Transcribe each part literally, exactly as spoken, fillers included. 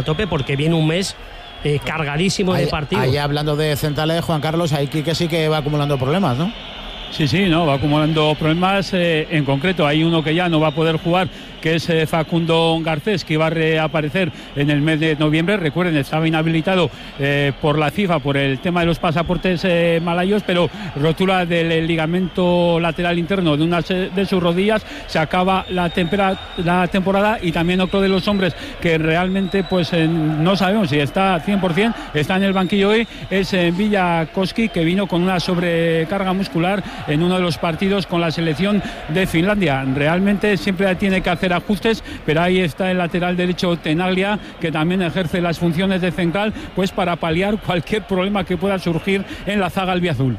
tope porque viene un mes eh, cargadísimo ahí, de partidos. Ahí hablando de centrales, Juan Carlos, ahí que sí que va acumulando problemas, ¿no? Sí, sí, no, va acumulando problemas. Eh, en concreto, hay uno que ya no va a poder jugar, que es eh, Facundo Garcés, que iba a reaparecer en el mes de noviembre. Recuerden, estaba inhabilitado eh, por la FIFA por el tema de los pasaportes eh, malayos, pero rotura del ligamento lateral interno de una de sus rodillas. Se acaba la, tempera, la temporada. Y también otro de los hombres que realmente pues eh, no sabemos si está cien por ciento, está en el banquillo hoy, es eh, Villakoski, que vino con una sobrecarga muscular en uno de los partidos con la selección de Finlandia. Realmente siempre tiene que hacer ajustes, pero ahí está el lateral derecho Tenaglia, que también ejerce las funciones de central, pues para paliar cualquier problema que pueda surgir en la zaga albiazul.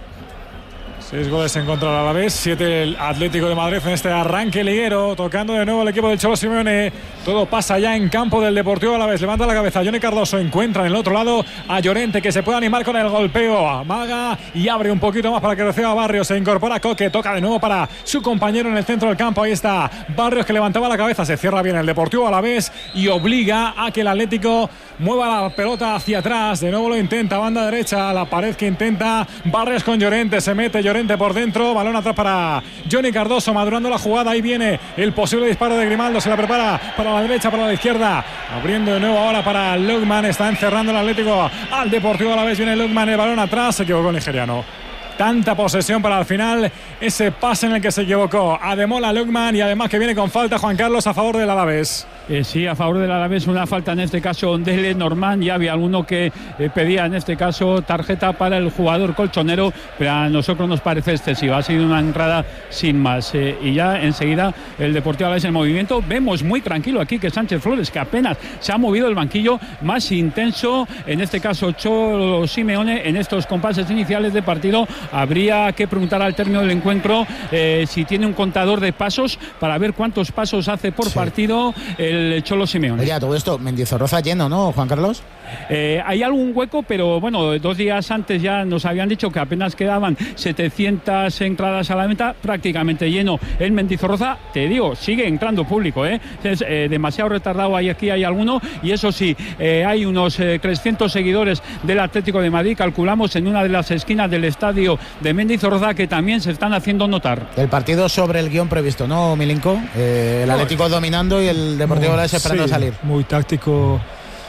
Seis goles en contra del Alavés, siete el Atlético de Madrid en este arranque liguero, tocando de nuevo el equipo del Cholo Simeone. Todo pasa ya en campo del Deportivo Alavés. Levanta la cabeza Johnny Cardoso, encuentra en el otro lado a Llorente, que se puede animar con el golpeo. Amaga y abre un poquito más para que reciba Barrios. Se incorpora Coque, toca de nuevo para su compañero en el centro del campo. Ahí está Barrios, que levantaba la cabeza. Se cierra bien el Deportivo Alavés y obliga a que el Atlético mueva la pelota hacia atrás. De nuevo lo intenta, banda derecha, la pared que intenta Barrios con Llorente. Se mete Llorente por dentro, balón atrás para Johnny Cardoso, madurando la jugada. Ahí viene el posible disparo de Grimaldo, se la prepara para la derecha, para la izquierda, abriendo de nuevo ahora para Lukman. Está encerrando el Atlético al Deportivo Alavés. Viene Lukman, el balón atrás, se equivocó el nigeriano. Tanta posesión para al final ese pase en el que se equivocó Ademola Lukman, y además que viene con falta, Juan Carlos, a favor del Alavés. Eh, sí, a favor del Alavés, una falta en este caso Dele Normán. Ya había alguno que eh, pedía en este caso tarjeta para el jugador colchonero, pero a nosotros nos parece excesiva. Ha sido una entrada sin más. Eh, y ya enseguida el Deportivo Alavés en movimiento. Vemos muy tranquilo aquí que Sánchez Flores, que apenas se ha movido el banquillo, más intenso en este caso Cholo Simeone en estos compases iniciales de partido. Habría que preguntar al término del encuentro eh, si tiene un contador de pasos para ver cuántos pasos hace por sí. partido el Cholo Simeone. Oye, todo esto, Mendizorroza lleno, ¿no, Juan Carlos? Eh, hay algún hueco, pero bueno, dos días antes ya nos habían dicho que apenas quedaban setecientas entradas a la venta, prácticamente lleno el Mendizorroza. Te digo, sigue entrando público, ¿eh? Es eh, demasiado retardado, ahí aquí hay alguno, y eso sí, eh, hay unos eh, trescientos seguidores del Atlético de Madrid, calculamos, en una de las esquinas del estadio de Mendizorroza, que también se están haciendo notar. El partido sobre el guión previsto, ¿no, Milinko? Eh, el Atlético no, dominando y el Deportivo Alavés esperando sí, salir. Muy táctico.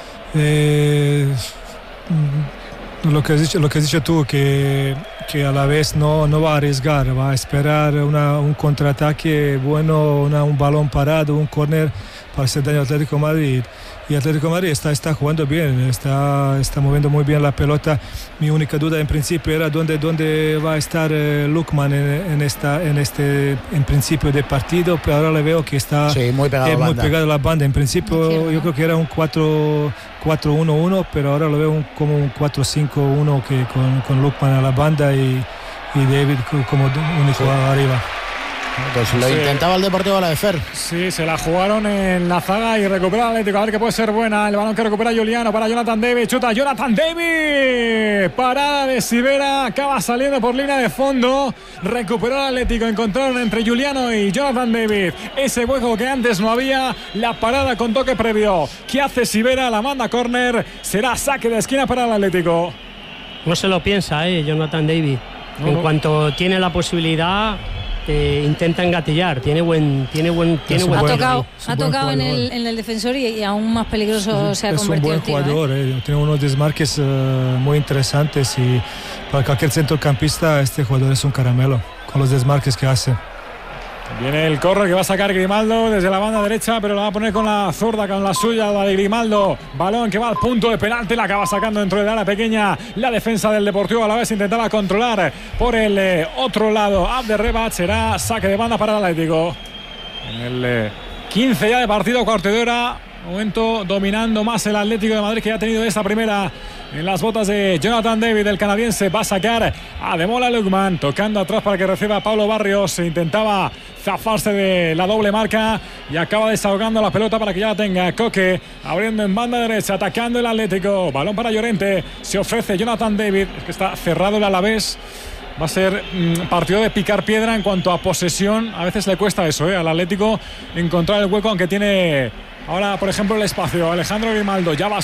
Eh, lo que has dicho, lo que has dicho tú, que, que a la vez no, no va a arriesgar, va a esperar una, un contraataque bueno, una, un balón parado, un córner para hacer daño al Atlético de Madrid. Y Atlético de Madrid está, está jugando bien, está, está moviendo muy bien la pelota. Mi única duda en principio era dónde, dónde va a estar eh, Lukman en, en, esta, en este en principio de partido, pero ahora le veo que está sí, muy, pegado, eh, muy pegado a la banda. En principio yo creo que era un cuatro uno uno, pero ahora lo veo un, como un cuatro cinco uno que con, con Lukman a la banda y, y David como único sí. arriba. Pues lo sí. intentaba el Deportivo Alavés. Sí, se la jugaron en la zaga y recupera el Atlético. A ver que puede ser buena. El balón que recupera Juliano para Jonathan David. Chuta Jonathan David. Parada de Sivera. Acaba saliendo por línea de fondo. Recuperó el Atlético. Encontraron entre Juliano y Jonathan David ese hueco que antes no había. La parada con toque previo. ¿Qué hace Sivera? La manda córner. Será saque de esquina para el Atlético. No se lo piensa, eh, Jonathan David. No, en no. cuanto tiene la posibilidad... Eh, intenta engatillar, tiene buen tiene buen tiene buen ha tocado, ha tocado en el, en el defensor y, y aún más peligroso sí, se ha es convertido. Es un buen jugador, eh. Eh. tiene unos desmarques uh, muy interesantes y para cualquier centrocampista este jugador es un caramelo con los desmarques que hace. Viene el corro que va a sacar Grimaldo desde la banda derecha, pero lo va a poner con la zurda, con la suya, la de Grimaldo. Balón que va al punto de penalti, la acaba sacando dentro del área pequeña. La defensa del Deportivo Alavés intentaba controlar por el eh, otro lado. Abderrebat, será saque de banda para el Atlético. En el eh, quince ya de partido, cuarto de hora. Momento dominando más el Atlético de Madrid, que ya ha tenido esta primera en las botas de Jonathan David, el canadiense. Va a sacar a Ademola Lukman, tocando atrás para que reciba a Pablo Barrios. Se intentaba zafarse de la doble marca y acaba desahogando la pelota para que ya la tenga Coque, abriendo en banda derecha, atacando el Atlético. Balón para Llorente, se ofrece Jonathan David, es que está cerrado el Alavés. Va a ser mmm, partido de picar piedra en cuanto a posesión. A veces le cuesta eso, ¿eh? al Atlético encontrar el hueco, aunque tiene ahora, por ejemplo, el espacio. Alejandro Grimaldo ya va